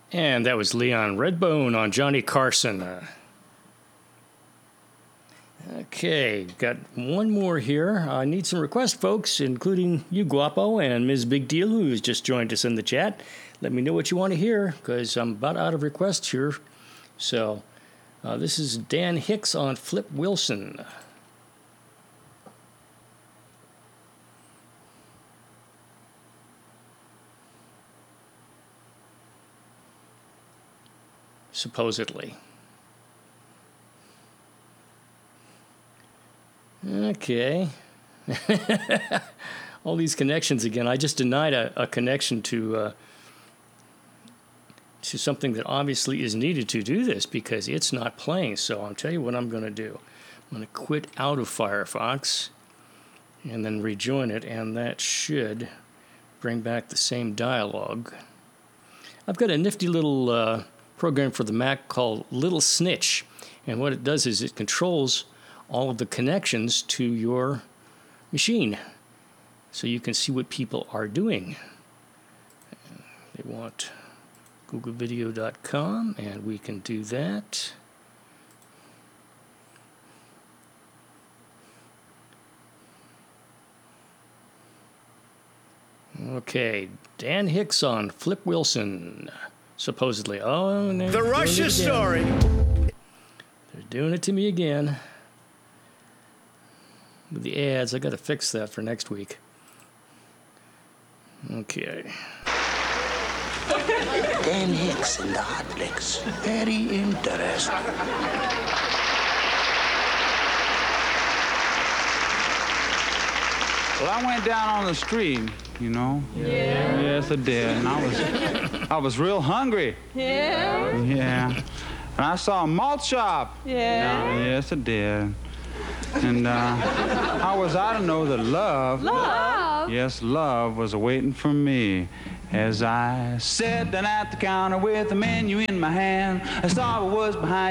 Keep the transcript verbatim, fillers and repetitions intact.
And that was Leon Redbone on Johnny Carson. Uh, okay, got one more here. I need some requests, folks, including you, Guapo, and Miz Big Deal, who's just joined us in the chat. Let me know what you want to hear, because I'm about out of requests here. So, uh, this is Dan Hicks on Flip Wilson. Supposedly. Okay. All these connections again. I just denied a, a connection to uh, to something that obviously is needed to do this because it's not playing. So I'll tell you what I'm going to do. I'm going to quit out of Firefox and then rejoin it, and that should bring back the same dialogue. I've got a nifty little uh, program for the Mac called Little Snitch, and what it does is it controls all of the connections to your machine so you can see what people are doing. They want google video dot com, and we can do that. Okay, Dan Hicks on Flip Wilson. Supposedly. Oh, no. The Russia story. They're doing it to me again. With the ads, I got to fix that for next week. Okay. Dan Hicks and the Hot Licks. Very interesting. Well, I went down on the street, you know. Yeah. Yes, I did. And I was, I was real hungry. Yeah. Yeah. And I saw a malt shop. Yeah. Yes, I did. And uh, how was I to know that love, Love? yes, love was waiting for me. As I sat down at the counter with the menu in my hand, I saw what was behind